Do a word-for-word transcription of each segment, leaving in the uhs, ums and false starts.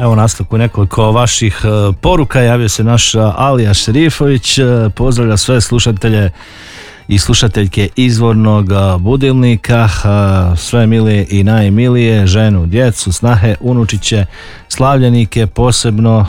Evo nastavku nekoliko vaših poruka. Javio se naš Alija Šerifović, pozdravlja sve slušatelje i slušateljke izvornog budilnika, sve milije i najmilije, ženu, djecu, snahe, unučiće, slavljenike, posebno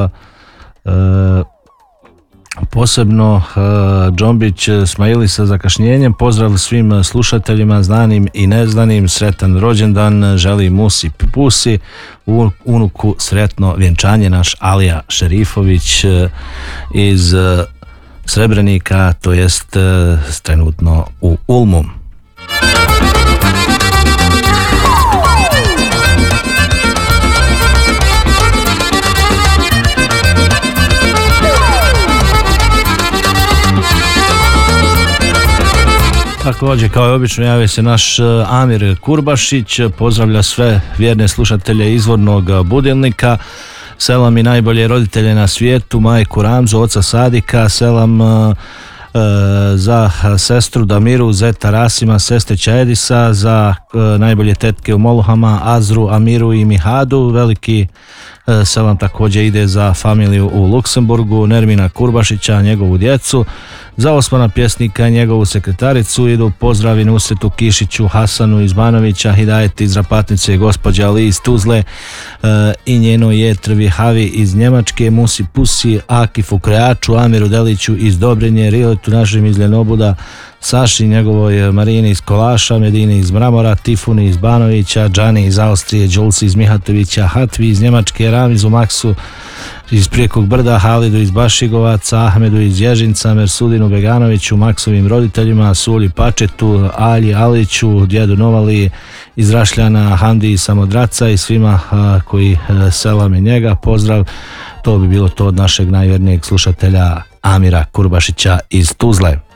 posebno Džombić Smajili sa zakašnjenjem. Pozdrav svim slušateljima, znanim i neznanim, sretan rođendan želi Musi Pusi, unuku sretno vjenčanje. Naš Alija Šerifović iz Srebrenika, to jest trenutno u Ulmu. Također, kao i obično, javio se naš Amir Kurbašić, pozdravlja sve vjerne slušatelje izvornog budilnika. Selam i najbolje roditelje na svijetu, majku Ramzu, oca Sadika, selam e, za sestru Damiru, zeta Rasima, sestrića Edisa, za e, najbolje tetke u Moluhama, Azru, Amiru i Mihadu. Veliki e, selam također ide za familiju u Luksemburgu, Nermina Kurbašića, njegovu djecu. Za Osmana Pjesnika i njegovu sekretaricu idu pozdravi Nusretu Kišiću, Hasanu iz Banovića, Hidajet iz Rapatnice, gospođa Ali iz Tuzle e, i njenoj Jetrvi Havi iz Njemačke, Musi Pusi, Akifu Krejaču, Amiru Deliću iz Dobrinje, Riletu našim iz Ljenobuda, Saši njegovoj Marini iz Kolaša, Medini iz Mramora, Tifuni iz Banovića, Džani iz Austrije, Đulsi iz Mihatovića, Hatvi iz Njemačke, Ramizu Maksu iz Prijekog brda, Halidu iz Bašigovaca, Ahmedu iz Ježinca, Mersudinu Beganoviću, Maksovim roditeljima, Suli Pačetu, Alji Aliću, djedu Novali iz Rašljana, Hamdi iz Samodraca i svima a, koji a, selame njega. Pozdrav, to bi bilo to od našeg najvjernijeg slušatelja Amira Kurbašića iz Tuzle.